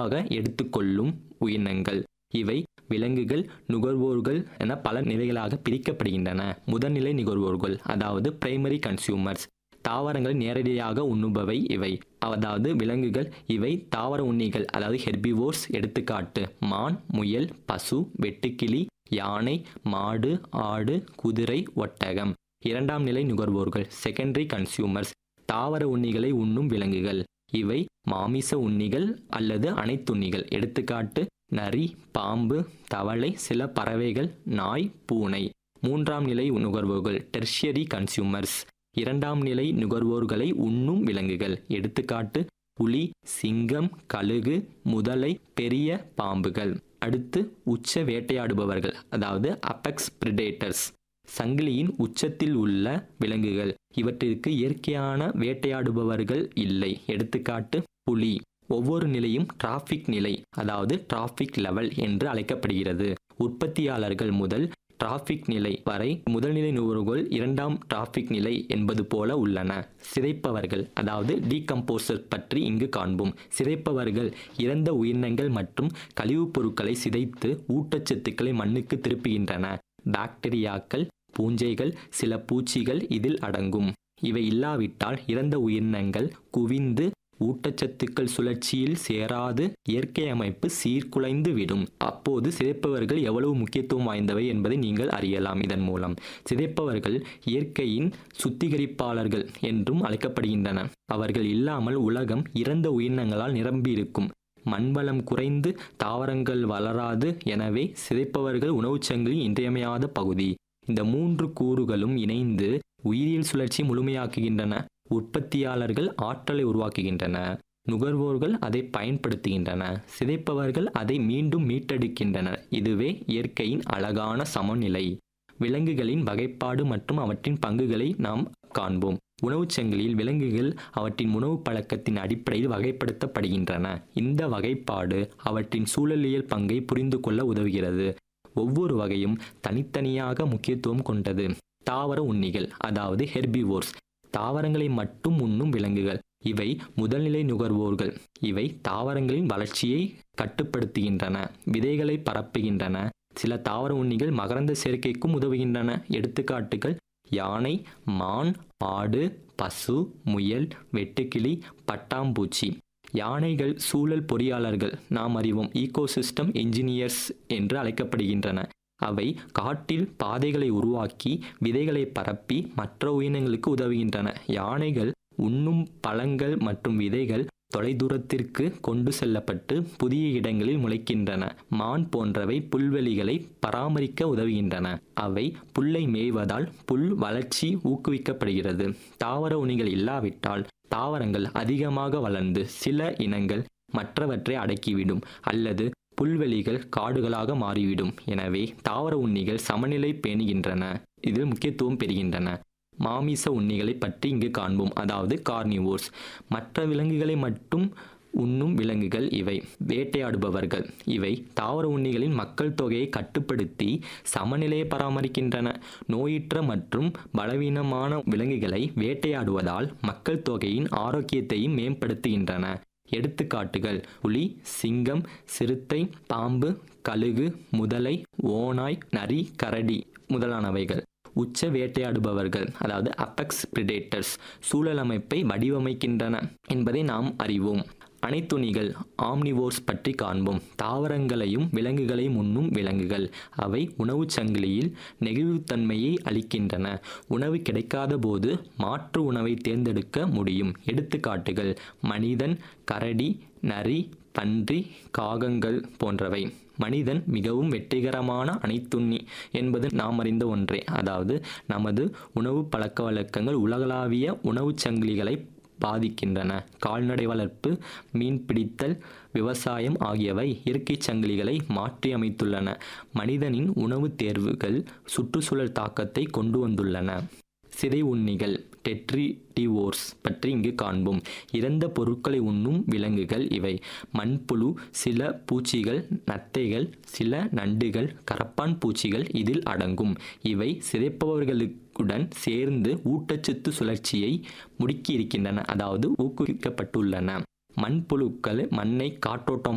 உணவாக எடுத்துக்கொள்ளும் உயிரினங்கள். இவை விலங்குகள், நுகர்வோர்கள் என பல நிலைகளாக பிரிக்கப்படுகின்றன. முதல்நிலை நுகர்வோர்கள், அதாவது பிரைமரி கன்சியூமர்ஸ், தாவரங்களை நேரடியாக உண்ணுபவை இவை. அதாவது விலங்குகள், இவை தாவர உண்ணிகள், அதாவது ஹெர்பிவோர்ஸ். எடுத்துக்காட்டு: மான், முயல், பசு, வெட்டுக்கிளி, யானை, மாடு, ஆடு, குதிரை, ஒட்டகம். இரண்டாம் நிலை நுகர்வோர்கள், செகண்டரி கன்சியூமர்ஸ், தாவர உண்ணிகளை உண்ணும் விலங்குகள். இவை மாமிச உண்ணிகள் அல்லது அனைத்துண்ணிகள். எடுத்துக்காட்டு: நரி, பாம்பு, தவளை, சில பறவைகள், நாய், பூனை. மூன்றாம் நிலை நுகர்வோர்கள், டெர்ஷியரி கன்சியூமர்ஸ், இரண்டாம் நிலை நுகர்வோர்களை உண்ணும் விலங்குகள். எடுத்துக்காட்டு: புலி, சிங்கம், கழுகு, முதலை, பெரிய பாம்புகள். அடுத்து உச்ச வேட்டையாடுபவர்கள், அதாவது அபெக்ஸ் பிரிடேட்டர்ஸ், சங்கிலியின் உச்சத்தில் உள்ள விலங்குகள். இவற்றிற்கு இயற்கையான வேட்டையாடுபவர்கள் இல்லை. எடுத்துக்காட்டு: புலி. ஒவ்வொரு நிலையும் டிராஃபிக் நிலை, அதாவது டிராஃபிக் லெவல் என்று அழைக்கப்படுகிறது. உற்பத்தியாளர்கள் முதல் டிராஃபிக் நிலை வரை முதல்நிலை நுகர்வோர்கள் இரண்டாம் டிராஃபிக் நிலை என்பது போல உள்ளன. சிதைப்பவர்கள், அதாவது டீகம்போசர் பற்றி இங்கு காண்போம். சிதைப்பவர்கள் இறந்த உயிரினங்கள் மற்றும் கழிவுப் பொருட்களை சிதைத்து ஊட்டச்சத்துக்களை மண்ணுக்கு திருப்புகின்றன. பாக்டீரியாக்கள், பூஞ்சைகள், சில பூச்சிகள் இதில் அடங்கும். இவை இல்லாவிட்டால் இறந்த உயிரினங்கள் குவிந்து ஊட்டச்சத்துக்கள் சுழற்சியில் சேராது இயற்கை அமைப்பு சீர்குலைந்து விடும். அப்போது சிதைப்பவர்கள் எவ்வளவு முக்கியத்துவம் வாய்ந்தவை என்பதை நீங்கள் அறியலாம். இதன் மூலம் சிதைப்பவர்கள் இயற்கையின் சுத்திகரிப்பாளர்கள் என்றும் அழைக்கப்படுகின்றனர். அவர்கள் இல்லாமல் உலகம் இறந்த உயிரினங்களால் நிரம்பியிருக்கும். மண்வளம் குறைந்து தாவரங்கள் வளராது. எனவே சிதைப்பவர்கள் உணவுச்சங்கிலியின் இன்றியமையாத பகுதி. இந்த மூன்று கூறுகளும் இணைந்து உயிரியல் சுழற்சி முழுமையாக்குகின்றன. உற்பத்தியாளர்கள் ஆற்றலை உருவாக்குகின்றனர், நுகர்வோர்கள் அதை பயன்படுத்துகின்றனர், சிதைப்பவர்கள் அதை மீண்டும் மீட்டெடுக்கின்றனர். இதுவே இயற்கையின் அழகான சமநிலை. விலங்குகளின் வகைப்பாடு மற்றும் அவற்றின் பங்குகளை நாம் காண்போம். உணவுச் சங்கிலியில் விலங்குகள் அவற்றின் உணவு பழக்கத்தின் அடிப்படையில் வகைப்படுத்தப்படுகின்றன. இந்த வகைப்பாடு அவற்றின் சூழலியல் பங்கை புரிந்து கொள்ள உதவுகிறது. ஒவ்வொரு வகையும் தனித்தனியாக முக்கியத்துவம் கொண்டது. தாவர உண்ணிகள், அதாவது ஹெர்பிவோர்ஸ், தாவரங்களை மட்டும் உண்ணும் விலங்குகள். இவை முதல்நிலை நுகர்வோர்கள். இவை தாவரங்களின் வளர்ச்சியை கட்டுப்படுத்துகின்றன, விதைகளை பரப்புகின்றன. சில தாவர உண்ணிகள் மகரந்த சேர்க்கைக்கும் உதவுகின்றன. எடுத்துக்காட்டுகள்: யானை, மான், ஆடு, பசு, முயல், வெட்டுக்கிளி, பட்டாம்பூச்சி. யானைகள் சூழல் பொறியாளர்கள், நாம் அறிவோம், ஈகோசிஸ்டம் என்ஜினியர்ஸ் என்று அழைக்கப்படுகின்றன. அவை காட்டில் பாதைகளை உருவாக்கி விதைகளை பரப்பி மற்ற உயிரினங்களுக்கு உதவுகின்றன. யானைகள் உண்ணும் பழங்கள் மற்றும் விதைகள் தொலைதூரத்திற்கு கொண்டு செல்லப்பட்டு புதிய இடங்களில் முளைக்கின்றன. மான் போன்றவை புல்வெளிகளை பராமரிக்க உதவுகின்றன. அவை புல்லை மேய்வதால் புல் வளர்ச்சி ஊக்குவிக்கப்படுகிறது. தாவர உண்ணிகள் இல்லாவிட்டால் தாவரங்கள் அதிகமாக வளர்ந்து சில இனங்கள் மற்றவற்றை அடக்கிவிடும் அல்லது புல்வெளிகள் காடுகளாக மாறிவிடும். எனவே தாவர உண்ணிகள் சமநிலை பேணுகின்றன, இதில் முக்கியத்துவம் பெறுகின்றன. மாமிச உண்ணிகளை பற்றி இங்கு காண்போம், அதாவது கார்னிவோர்ஸ். மற்ற விலங்குகளை மட்டும் உண்ணும் விலங்குகள் இவை. வேட்டையாடுபவர்கள், இவை தாவர உண்ணிகளின் மக்கள் தொகையை கட்டுப்படுத்தி சமநிலையை பராமரிக்கின்றன. நோயுற்ற மற்றும் பலவீனமான விலங்குகளை வேட்டையாடுவதால் மக்கள் தொகையின் ஆரோக்கியத்தையும் மேம்படுத்துகின்றன. எடுத்துக்காட்டுகள்: புலி, சிங்கம், சிறுத்தை, பாம்பு, கழுகு, முதலை, ஓநாய், நரி, கரடி முதலானவைகள். உச்ச வேட்டையாடுபவர்கள், அதாவது அபெக்ஸ் பிரிடேட்டர்ஸ், சூழல் அமைப்பை வடிவமைக்கின்றன என்பதை நாம் அறிவோம். அனைத்துண்ணிகள், ஆம்னிவோர்ஸ் பற்றி காண்போம். தாவரங்களையும் விலங்குகளையும் உண்ணும் விலங்குகள். அவை உணவுச் சங்கிலியில் நெகிழ்வுத்தன்மையை அளிக்கின்றன. உணவு கிடைக்காத போது மாற்று உணவை தேர்ந்தெடுக்க முடியும். எடுத்துக்காட்டுகள்: மனிதன், கரடி, நரி, பன்றி, காகங்கள் போன்றவை. மனிதன் மிகவும் வெற்றிகரமான அனைத்துண்ணி என்பது நாம் அறிந்த ஒன்றே. அதாவது நமது உணவு பழக்க வழக்கங்கள் உலகளாவிய உணவுச் சங்கிலிகளை பாதிக்கின்றன. கால்நடை வளர்ப்பு, மீன்பிடித்தல், விவசாயம் ஆகியவை இயற்கை சங்கிலிகளை மாற்றி அமைத்துள்ளன. மனிதனின் உணவு தேர்வுகள் சுற்றுச்சூழல் தாக்கத்தை கொண்டு வந்துள்ளன. சிதை உண்ணிகள், டெட்ரிடிவோர்ஸ் பற்றி இங்கு காண்போம். இறந்த பொருட்களை உண்ணும் விலங்குகள் இவை. மண்புழு, சில பூச்சிகள், நத்தைகள், சில நண்டுகள், கரப்பான் பூச்சிகள் இதில் அடங்கும். இவை சிதைப்பவர்களுடன் சேர்ந்து ஊட்டச்சத்து சுழற்சியை முடுக்கியிருக்கின்றன, அதாவது ஊக்குவிக்கப்பட்டுள்ளன. மண்புழுக்கள் மண்ணை காற்றோட்டம்